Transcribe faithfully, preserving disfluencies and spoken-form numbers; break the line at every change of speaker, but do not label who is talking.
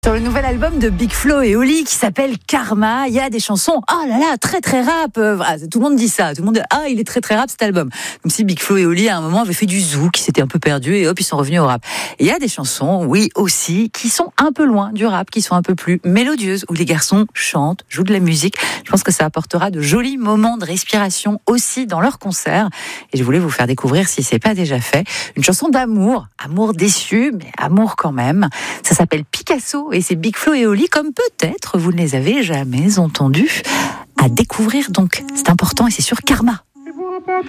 Sur le nouvel album de Big Flo et Oli qui s'appelle Karma, il y a des chansons, oh là là, très très rap. Euh, tout le monde dit ça, tout le monde dit, ah il est très très rap cet album. Comme si Big Flo et Oli à un moment avaient fait du zouk, qui s'étaient un peu perdus et hop ils sont revenus au rap. Et il y a des chansons, oui aussi, qui sont un peu loin du rap, qui sont un peu plus mélodieuses, où les garçons chantent, jouent de la musique. Je pense que ça apportera de jolis moments de respiration aussi dans leurs concerts. Et je voulais vous faire découvrir, si c'est pas déjà fait, une chanson d'amour, amour déçu, mais amour quand même. Ça s'appelle Picasso. Et c'est Big Flo et Oli, comme peut-être vous ne les avez jamais entendus, à découvrir donc. C'est important et c'est sur Karma.
Il pourra pas